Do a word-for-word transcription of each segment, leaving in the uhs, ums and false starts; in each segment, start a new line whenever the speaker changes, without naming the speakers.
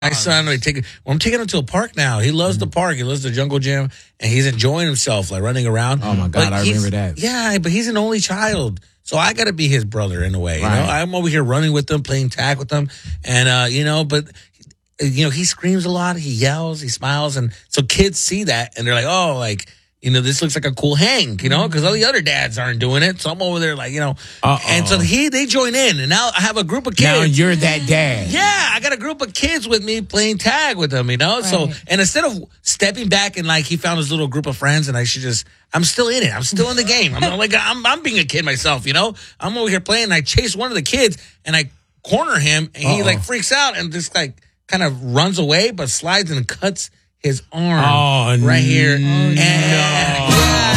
My son, we take, well, I'm taking him to a park now. He loves mm-hmm. the park. He loves the jungle gym, and he's enjoying himself, like running around.
Oh, my God,
but
I remember that.
Yeah, but he's an only child, so I got to be his brother in a way.
Right.
You know, I'm over here running with him, playing tag with him, and, uh, you know, but, you know, he screams a lot. He yells, he smiles, and so kids see that, and they're like, oh, like, you know, this looks like a cool hang, you know, because all the other dads aren't doing it. So I'm over there like, you know, Uh-oh. and so he, they join in, and now I have a group of kids.
Now you're that dad.
Yeah, I got a group of kids with me playing tag with them, you know. Right. So, and instead of stepping back and like he found his little group of friends, and I should just, I'm still in it. I'm still in the game. I'm like, I'm, I'm being a kid myself, you know. I'm over here playing, and I chase one of the kids, and I corner him, and Uh-oh. he like freaks out and just like kind of runs away, but slides and cuts his arm
oh,
right here.
Oh,
and,
no.
yeah.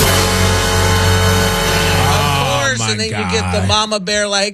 Of course,
oh,
and then
God.
you get the mama bear like,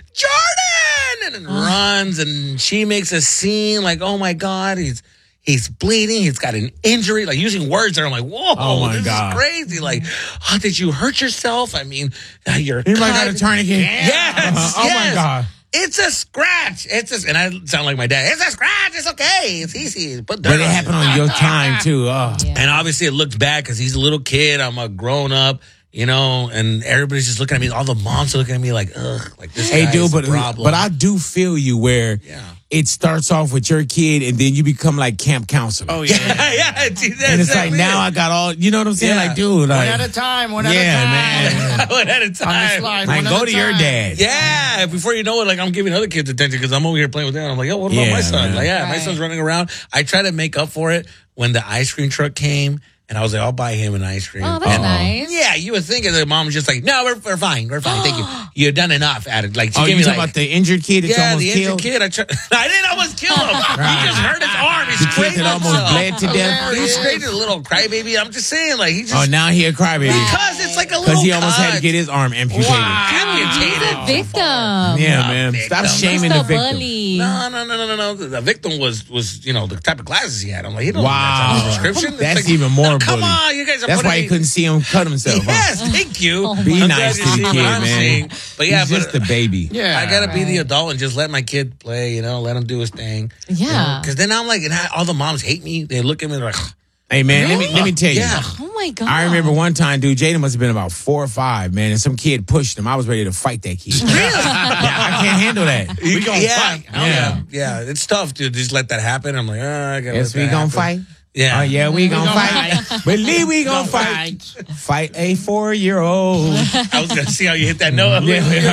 Jordan! And then runs, and she makes a scene like, oh my God, he's he's bleeding, he's got an injury, like using words that are like, whoa,
oh my
this
God.
is crazy. Like, oh, did you hurt yourself? I mean, uh, you're
You might got a tourniquet.
Yes,
uh, oh
yes.
my God.
It's a scratch. It's a, and I sound like my dad. It's a scratch. It's okay. It's easy. Put dirt
but it
on
happened on your time too. Oh.
Yeah. And obviously it looked bad because he's a little kid. I'm a grown up, you know, and everybody's just looking at me. All the moms are looking at me like, ugh, like this.
Hey,
guy
dude,
is
but
a problem.
but I do feel you where. Yeah. It starts off with your kid, and then you become like camp counselor.
Oh, yeah. yeah, yeah. It's,
and it's
exactly
like, now I got all, you know what I'm saying?
Yeah.
Like, dude. Like,
one at a time, one
yeah,
at a time.
man.
one at a time.
Slide,
like, go to
time.
your dad.
Yeah. Before you know it, like, I'm giving other kids attention because I'm over here playing with them. I'm like, oh, what about
yeah,
my son?
Man.
Like, yeah,
right.
my son's running around. I try to make up for it when the ice cream truck came. And I was like, I'll buy him an ice cream.
Oh, that's
and,
nice.
Yeah, you would think the mom was just like, no, we're, we're fine. We're fine. Thank you. You've done enough at it. Like, she
oh,
gave
you
me
talking
like,
about the injured kid that you
yeah,
almost
the
killed?
injured kid. I, try, I didn't almost kill him. He just hurt his arm. He
The kid
scraped
that almost
himself.
bled to death?
He scraped a little crybaby. I'm just saying, like, he just.
Oh, now he a crybaby.
Because it's like a little
Because he almost
cut.
had to get his arm amputated.
Wow.
He's
Amputated.
a victim.
Yeah,
Not
man.
victim.
Stop
He's
shaming
the
the victim.
bully.
No, no, no, no, no, no. The, the victim was, was, you know, the type of glasses he had. I'm like, he don't
Wow.
know that's on the prescription.
That's
It's like,
even more
no, come
bully.
on, you guys are
That's
putting
why he
me-
couldn't see him cut himself.
Yes,
huh?
thank you.
Oh,
Be
I'm
nice
glad
to
you see
the
what
kid,
I'm
man.
seeing. But yeah,
He's
but
just a baby.
Yeah,
I gotta be the
right.
adult and just let my kid play, you know, let him do his thing.
Yeah.
Because then I'm like, and I, all the moms hate me. They look at me like,
Hey, man, let me let me tell you.
Yeah.
Oh my God.
I remember one time, dude, Jaden must have been about four or five, man, and some kid pushed him. I was ready to fight that kid.
really?
Yeah, I can't handle that.
We
gonna
yeah,
fight.
Oh, yeah, yeah. It's tough to just let that happen. I'm like, oh, I gotta
Yes,
let
we
that
gonna
happen.
fight.
Yeah.
Oh, yeah, we gonna
gonna
fight. Believe we gonna fight. Fight a four-year-old.
I was gonna see how you hit that note.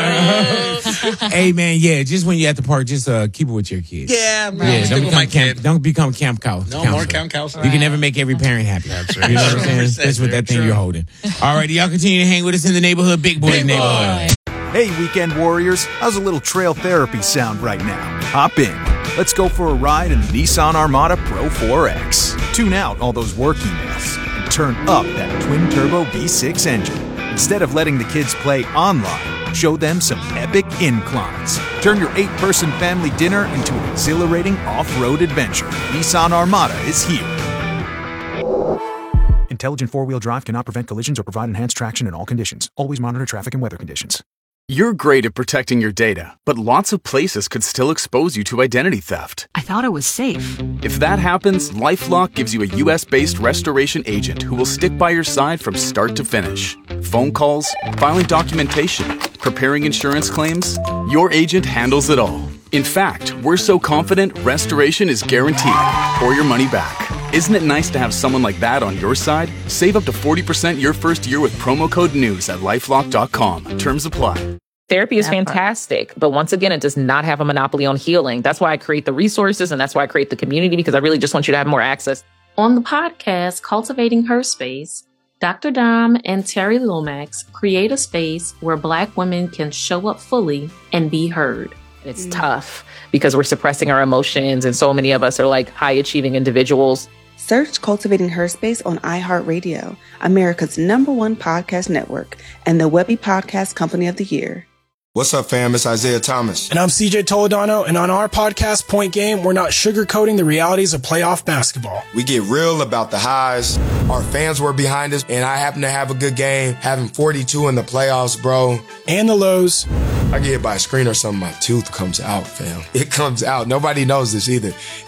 Yeah. Hey, man, yeah, just when you're at the park, just uh, keep it with your kids.
Yeah, man.
Yeah,
Stick
don't
with my
become camp.
kid.
Don't become camp cow.
No
counselor.
more camp counselor.
You can never make every parent happy. That's right. You know what I'm saying? That's what that thing
True.
you're holding. All right, y'all continue to hang with us in the neighborhood, Big Boy
Big Boy.
neighborhood.
Hey, weekend warriors, how's a little trail therapy sound right now? Hop in. Let's go for a ride in the Nissan Armada Pro four X. Tune out all those work emails and turn up that twin-turbo V six engine. Instead of letting the kids play online, show them some epic inclines. Turn your eight-person family dinner into an exhilarating off-road adventure. Nissan Armada is here. Intelligent four-wheel drive cannot prevent collisions or provide enhanced traction in all conditions. Always monitor traffic and weather conditions.
You're great at protecting your data, but lots of places could still expose you to identity theft.
I thought it was safe.
If that happens, LifeLock gives you a U S-based restoration agent who will stick by your side from start to finish. Phone calls, filing documentation, preparing insurance claims, your agent handles it all. In fact, we're so confident restoration is guaranteed or your money back. Isn't it nice to have someone like that on your side? Save up to forty percent your first year with promo code NEWS at lifelock dot com. Terms apply.
Therapy is fantastic, but once again, it does not have a monopoly on healing. That's why I create the resources and that's why I create the community, because I really just want you to have more access.
On the podcast, Cultivating Her Space, Doctor Dom and Terry Lomax create a space where Black women can show up fully and be heard.
It's mm. tough because we're suppressing our emotions, and so many of us are like high-achieving individuals.
Search Cultivating Her Space on iHeartRadio, America's number one podcast network, and the Webby Podcast Company of the Year.
What's up, fam? It's Isaiah Thomas.
And I'm C J Toledano, and on our podcast, Point Game, we're not sugarcoating the realities of playoff basketball.
We get real about the highs. Our fans were behind us, and I happened to have a good game, having forty-two in the playoffs, bro.
And the lows.
I get hit by a screen or something, my tooth comes out, fam. It comes out. Nobody knows this either.